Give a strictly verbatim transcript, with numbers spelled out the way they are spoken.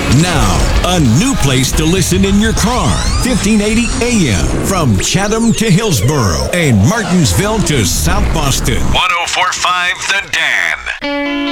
Now, a new place to listen in your car. fifteen eighty A M from Chatham to Hillsboro and Martinsville to South Boston. one oh four point five The Dan.